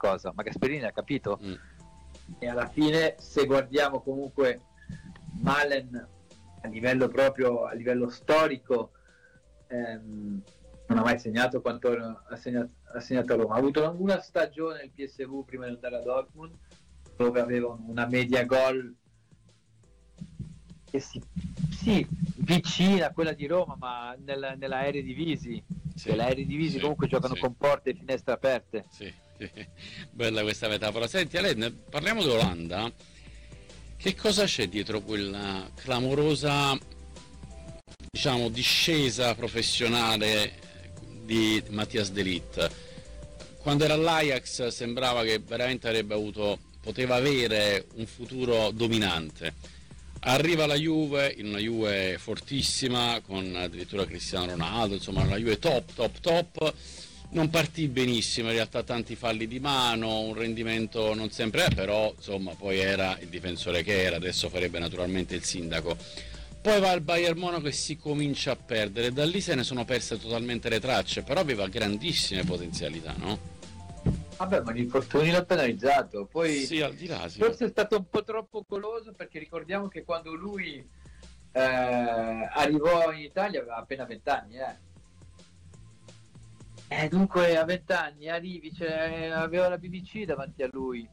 cosa, ma Gasperini ha capito. E alla fine, se guardiamo comunque Malen a livello storico, non ha mai segnato quanto ha segnato a Roma. Ha avuto una stagione nel PSV prima di andare a Dortmund, dove aveva una media gol che sì, vicina a quella di Roma, ma nella Eredivisie. Nella Eredivisie comunque giocano con porte e finestre aperte. Sì. Bella questa metafora. Senti Alain, parliamo dell'Olanda. Che cosa c'è dietro quella clamorosa, diciamo, discesa professionale di Matthijs de Ligt? Quando era all'Ajax sembrava che veramente poteva avere un futuro dominante. Arriva la Juve, in una Juve fortissima, con addirittura Cristiano Ronaldo, insomma una Juve top. Non partì benissimo, in realtà tanti falli di mano, un rendimento non sempre, però insomma poi era il difensore che era, adesso farebbe naturalmente il sindaco. Poi va al Bayern Monaco e si comincia a perdere, da lì se ne sono perse totalmente le tracce, però aveva grandissime potenzialità, no? Vabbè, ma l'infortunio l'ha penalizzato, poi sì, al di là, sì. Forse è stato un po' troppo goloso, perché ricordiamo che quando lui arrivò in Italia aveva appena 20 anni, dunque a 20 anni arrivi, aveva la BBC davanti a lui.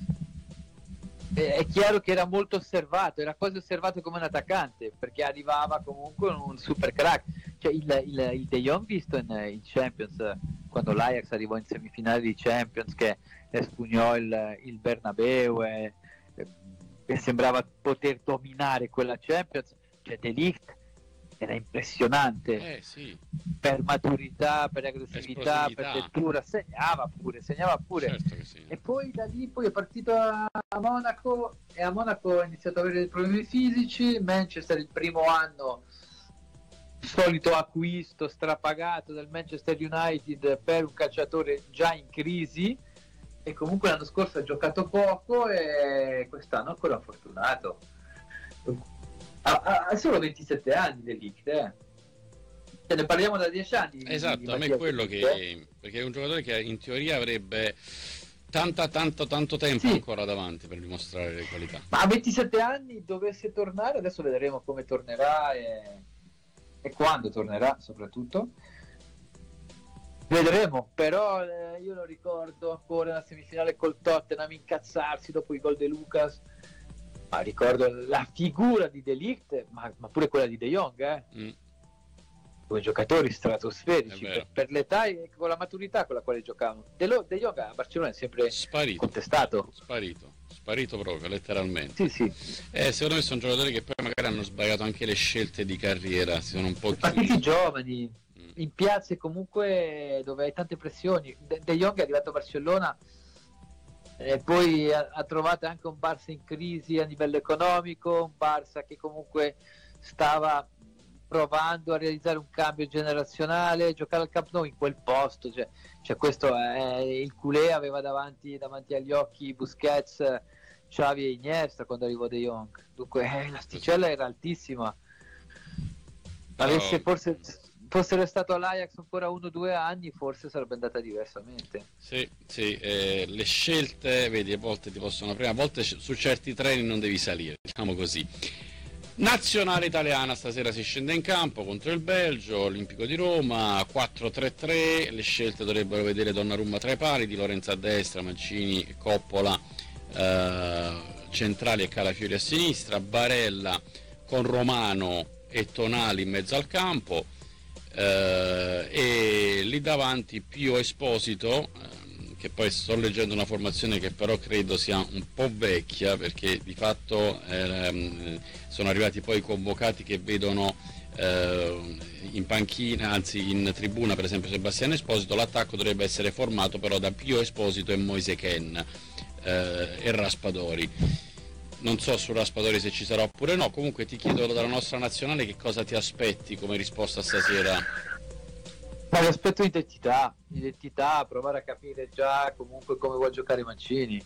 È chiaro che era molto osservato, era quasi osservato come un attaccante, perché arrivava comunque un super crack. Cioè il De Jong visto in Champions, quando l'Ajax arrivò in semifinale di Champions, che espugnò il Bernabeu e sembrava poter dominare quella Champions, cioè De Ligt era impressionante, sì. Per maturità, per aggressività, per lettura, segnava pure. Certo che sì. E poi da lì è partito a Monaco, e a Monaco ha iniziato ad avere dei problemi fisici. Manchester il primo anno, solito acquisto strapagato del Manchester United per un calciatore già in crisi, e comunque l'anno scorso ha giocato poco e quest'anno ancora fortunato. Ha solo 27 anni De Ligt, ne parliamo da 10 anni. Esatto, a me è quello che, perché è un giocatore che in teoria avrebbe tanto tempo ancora davanti per dimostrare le qualità. Ma a 27 anni dovesse tornare, adesso vedremo come tornerà e quando tornerà soprattutto. Vedremo, però io lo ricordo ancora la semifinale col Tottenham incazzarsi dopo i gol di Lucas. Ma ricordo la figura di De Ligt, ma pure quella di De Jong, due giocatori stratosferici per l'età e con la maturità con la quale giocavano. De Jong a Barcellona è sempre contestato. Sparito proprio, letteralmente. Sì. Secondo me sono giocatori che poi magari hanno sbagliato anche le scelte di carriera, si sono un po' partiti giovani, in piazze comunque dove hai tante pressioni. De Jong è arrivato a Barcellona e poi ha trovato anche un Barça in crisi a livello economico, un Barça che comunque stava provando a realizzare un cambio generazionale, giocare al Camp Nou in quel posto, cioè questo è il culé, aveva davanti agli occhi Busquets, Xavi e Iniesta quando arrivò De Jong, dunque l'asticella era altissima. Avesse forse fosse restato all'Ajax ancora 1 o 2 anni, forse sarebbe andata diversamente. Sì, le scelte, vedi, a volte ti possono aprire, a volte su certi treni non devi salire, diciamo così. Nazionale italiana stasera si scende in campo contro il Belgio, Olimpico di Roma, 4-3-3, le scelte dovrebbero vedere Donnarumma tra i pali, Di Lorenzo a destra, Mancini, Coppola centrali e Calafiori a sinistra, Barella con Romano e Tonali in mezzo al campo, e lì davanti Pio Esposito, che poi sto leggendo una formazione che però credo sia un po' vecchia, perché di fatto sono arrivati poi convocati che vedono in panchina, anzi in tribuna per esempio Sebastiano Esposito. L'attacco dovrebbe essere formato però da Pio Esposito e Moise Kean e Raspadori. Non so su Raspadori se ci sarà oppure no, comunque ti chiedo dalla nostra nazionale che cosa ti aspetti come risposta stasera. Ma l'aspetto identità, provare a capire già comunque come vuol giocare Mancini.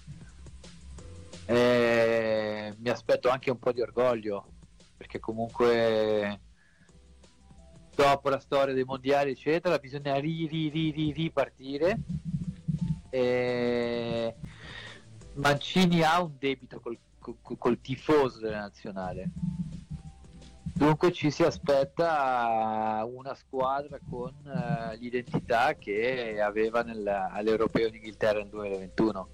Mi aspetto anche un po' di orgoglio, perché comunque dopo la storia dei mondiali eccetera bisogna ripartire, Mancini ha un debito col tifoso della nazionale. Dunque ci si aspetta una squadra con l'identità che aveva all'Europeo in Inghilterra nel 2021.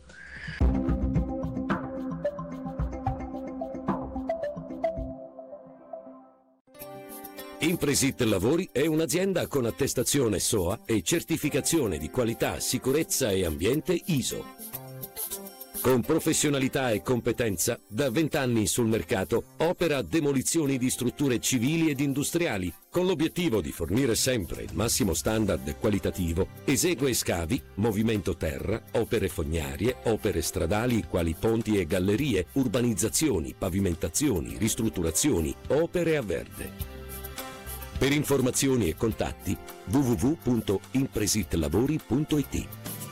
Impresit Lavori è un'azienda con attestazione SOA e certificazione di qualità, sicurezza e ambiente ISO. Con professionalità e competenza, da 20 anni sul mercato, opera demolizioni di strutture civili ed industriali, con l'obiettivo di fornire sempre il massimo standard qualitativo, esegue scavi, movimento terra, opere fognarie, opere stradali quali ponti e gallerie, urbanizzazioni, pavimentazioni, ristrutturazioni, opere a verde. Per informazioni e contatti www.impresitlavori.it.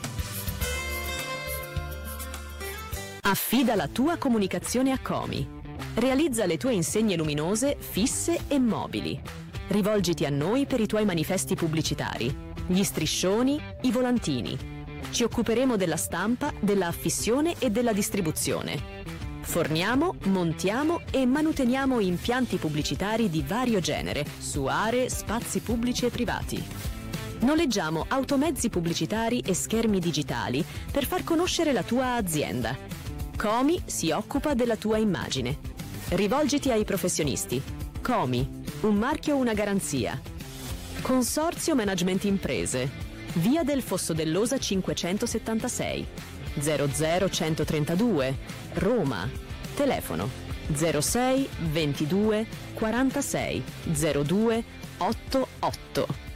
Affida la tua comunicazione a Comi. Realizza le tue insegne luminose, fisse e mobili. Rivolgiti a noi per i tuoi manifesti pubblicitari, gli striscioni, i volantini. Ci occuperemo della stampa, della affissione e della distribuzione. Forniamo, montiamo e manuteniamo impianti pubblicitari di vario genere su aree, spazi pubblici e privati. Noleggiamo automezzi pubblicitari e schermi digitali per far conoscere la tua azienda. Comi si occupa della tua immagine. Rivolgiti ai professionisti. Comi, un marchio, una garanzia. Consorzio Management Imprese. Via del Fosso dell'Osa 576 00132 Roma. Telefono 06 22 46 02 88.